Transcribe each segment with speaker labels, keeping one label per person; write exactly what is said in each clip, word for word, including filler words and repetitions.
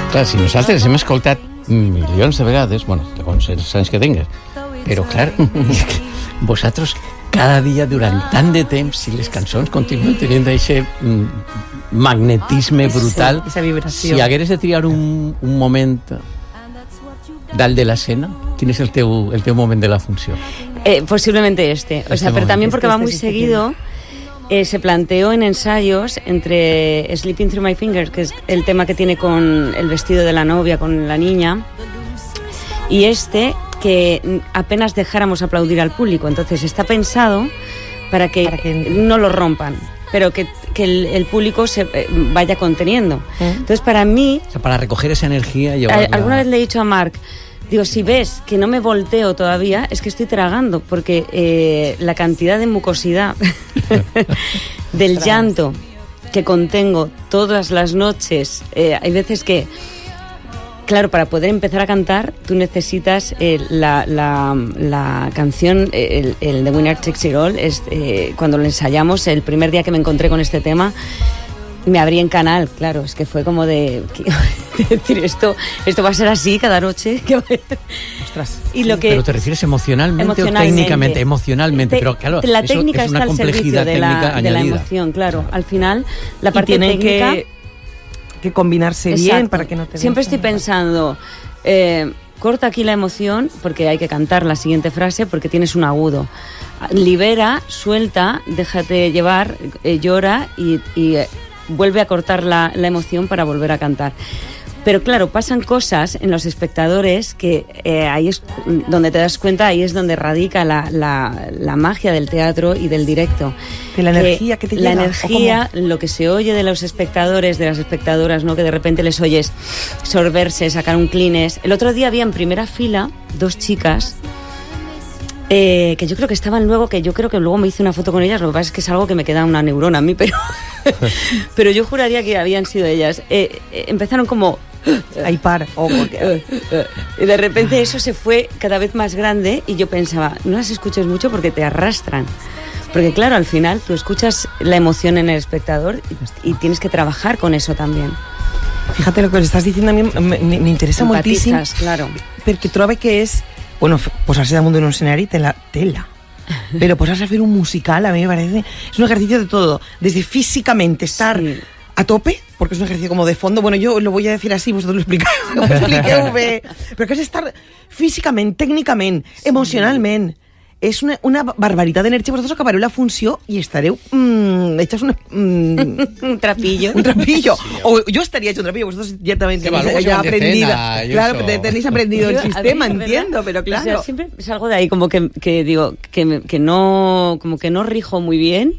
Speaker 1: Clar, si nosaltres hem escoltat milions de vegades, bueno, segons els anys que tingues, però clar, vosaltres cada dia durant tant de temps, si les cançons continuen tenint aquest magnetisme brutal,
Speaker 2: esa vibració.
Speaker 1: Si hagueres de triar un, un moment dalt de l'escena, quin es el teu, el teu moment de la funció?
Speaker 3: Eh, posiblemente este, o
Speaker 1: este
Speaker 3: sea, pero
Speaker 1: momento.
Speaker 3: también porque
Speaker 2: Este,
Speaker 3: va muy
Speaker 2: este,
Speaker 3: seguido. Eh, se planteó en ensayos entre Sleeping Through My Fingers, que es el tema que tiene con el vestido de la novia, con la niña, y este, que apenas dejáramos aplaudir al público. Entonces está pensado para que, para que... no lo rompan, pero que, que el, el público se eh, vaya conteniendo. ¿Eh? Entonces para mí...
Speaker 1: O sea, para recoger esa energía... Llevarla...
Speaker 3: Alguna vez le he dicho a Marc, digo, si ves que no me volteo todavía, es que estoy tragando, porque eh, la cantidad de mucosidad del llanto que contengo todas las noches, eh, hay veces que, claro, para poder empezar a cantar, tú necesitas eh, la, la, la canción, el, el The Winner Takes It All, es, eh, cuando lo ensayamos, el primer día que me encontré con este tema, me abrí en canal, claro, es que fue como de, de decir esto, esto va a ser así cada noche.
Speaker 1: Ostras,
Speaker 3: y lo que,
Speaker 1: pero te refieres emocionalmente,
Speaker 3: emocionalmente
Speaker 1: o técnicamente, emocionalmente,
Speaker 3: te,
Speaker 1: pero claro,
Speaker 3: la técnica
Speaker 1: es una
Speaker 3: está al servicio de la, de la emoción, claro. Al final, la parte
Speaker 2: y tienen
Speaker 3: técnica
Speaker 2: que, que combinarse
Speaker 3: exacto,
Speaker 2: bien para que no te...
Speaker 3: Siempre estoy pensando, eh, corta aquí la emoción porque hay que cantar la siguiente frase porque tienes un agudo. Libera, suelta, déjate llevar, eh, llora y... y eh, vuelve a cortar la, la emoción para volver a cantar. Pero claro, pasan cosas en los espectadores que eh, ahí es donde te das cuenta, ahí es donde radica la, la, la magia del teatro y del directo.
Speaker 2: Que la energía que te
Speaker 3: La
Speaker 2: llega,
Speaker 3: energía, lo que se oye de los espectadores, de las espectadoras, ¿no? Que de repente les oyes sorberse, sacar un clines. El otro día había en primera fila dos chicas Eh, que yo creo que estaban luego, que yo creo que luego me hice una foto con ellas, lo que pasa es que es algo que me queda una neurona a mí, pero pero yo juraría que habían sido ellas. Eh, eh, empezaron como...
Speaker 2: Hay par. Oh, porque...
Speaker 3: Y de repente eso se fue cada vez más grande y yo pensaba, no las escuches mucho porque te arrastran. Porque claro, al final tú escuchas la emoción en el espectador y, y tienes que trabajar con eso también.
Speaker 2: Fíjate lo que estás diciendo, a mí me, me, me interesa moltíssim,
Speaker 3: claro.
Speaker 2: Perquè trobo que és... Bueno, posarse damunt d'un escenari, tela, tela. Pero posarse a hacer un musical, a mí me parece... Es un ejercicio de todo. Desde físicamente estar sí. a tope, porque es un ejercicio como de fondo. Bueno, yo lo voy a decir así, vosotros lo explicáis. Lo expliqueu bé. Pero que es estar físicamente, técnicamente, sí. emocionalmente. És una, una barbaritat d'energia. Vosaltres acabareu la funció i estareu mm, hechas una, mm,
Speaker 3: un trapillo
Speaker 2: un trapillo sí. O yo estaría hecho un trapillo. Vosotros ya también tenéis ya aprendida cena, claro, tenéis aprendido yo, el sistema, mí, entiendo, pero claro,
Speaker 3: o sea, siempre salgo de ahí como que, que digo que, que no como que no rijo muy bien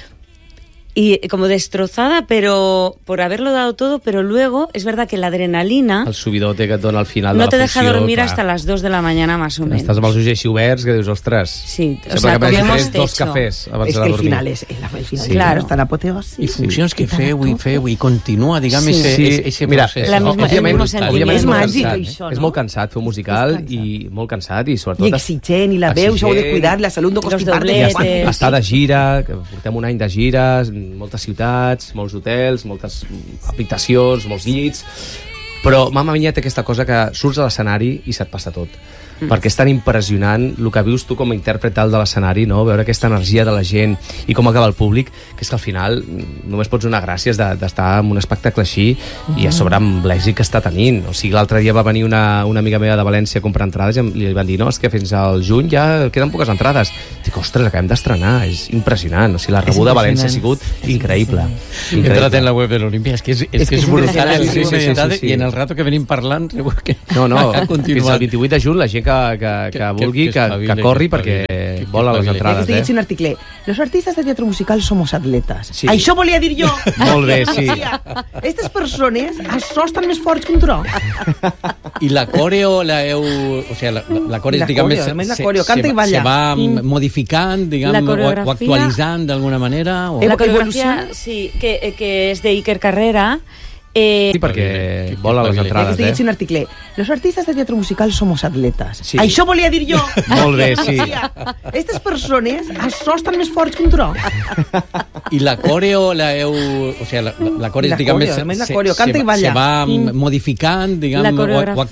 Speaker 3: y como destrozada, pero por haberlo dado todo, pero luego es verdad que la adrenalina...
Speaker 4: El subidote que et dona al final
Speaker 3: no
Speaker 4: de la
Speaker 3: te deja
Speaker 4: funció,
Speaker 3: dormir
Speaker 4: clar.
Speaker 3: Hasta las dos de la mañana más o menos.
Speaker 4: Estàs amb els ulls així oberts que dius, ostres,
Speaker 3: sí, o
Speaker 4: sea,
Speaker 3: que hemos
Speaker 4: hecho dos cafés abans
Speaker 2: es
Speaker 4: de
Speaker 2: que
Speaker 4: dormir.
Speaker 2: el final es el, el final
Speaker 4: sí.
Speaker 2: claro, està l'apoteosi.
Speaker 1: I funcions que feu i feu i continua, diguem,
Speaker 4: sí.
Speaker 1: ese,
Speaker 4: sí.
Speaker 1: ese
Speaker 4: Mira,
Speaker 1: procés.
Speaker 4: La misma, òbviament, òbviament és, molt
Speaker 2: màgic,
Speaker 4: cansat,
Speaker 2: això, no?
Speaker 4: és molt cansat fer un musical i molt cansat i sobretot...
Speaker 2: I exigent, i la veu, això ho de cuidar, la salut no constipar-te.
Speaker 4: Estar de gira, que portem un any de gires, moltes ciutats, molts hotels, moltes habitacions, molts llits, però Mamma Mia té aquesta cosa que surts a l'escenari i se't passa tot. Mm. Perquè és tan impressionant el que vius tu com a intèrpret de l'escenari, no? Veure aquesta energia de la gent i com acaba el públic, que és que al final només pots donar gràcies d'estar en un espectacle així mm. i a sobre amb l'èxit que està tenint. O sigui, l'altre dia va venir una, una amiga meva de València a comprar entrades i li van dir, no, és que fins al juny ja queden poques entrades. Dic, ostres, acabem d'estrenar, és impressionant. O sigui, la rebuda a València ha sigut increïble.
Speaker 1: He entrat en la web de l'Olimpia, és que és, és, és, que és brutal el
Speaker 4: sí, sí, sí, sí, sí.
Speaker 1: I en el rato que venim parlant segur que
Speaker 4: no, no, fins al vint-i-vuit de juny la gent que Que, que, que vulgui, que, que, que corri perquè vola les entrades.
Speaker 2: Eh? Un article. Los artistas de teatro musical somos atletas.
Speaker 4: Sí.
Speaker 2: Això volia dir jo.
Speaker 4: Molt bé, sí.
Speaker 2: Aquestes persones, això estan més forts que un tro.
Speaker 1: I la coreo, la heu... O sigui, la, la coreo,
Speaker 2: la
Speaker 1: diguem...
Speaker 2: Coreo, se, la coreo, canta
Speaker 1: se,
Speaker 2: i balla.
Speaker 1: Se va mm. modificant, diguem, o, o actualitzant d'alguna manera? O...
Speaker 3: La coreografia, sí, que, que és de Iker Carrera, Eh,
Speaker 4: Sí, perquè vola les
Speaker 2: Eh,
Speaker 4: entrades,
Speaker 2: estic
Speaker 4: eh?
Speaker 2: llegint un article. Los artistas de teatro musical somos atletas.
Speaker 4: Sí.
Speaker 2: Això volia dir jo.
Speaker 4: Molt bé, sí.
Speaker 2: Aquestes persones, això estan més forts que un tro.
Speaker 1: I la coreo, la heu... O sigui, la, la coreo,
Speaker 2: La
Speaker 1: diguem,
Speaker 2: coreo,
Speaker 1: se,
Speaker 2: a més la
Speaker 1: se-
Speaker 2: coreo, canta
Speaker 1: se,
Speaker 2: i balla.
Speaker 1: se va
Speaker 2: Mm.
Speaker 1: modificant, diguem,
Speaker 3: La
Speaker 1: o, o
Speaker 3: coreografia.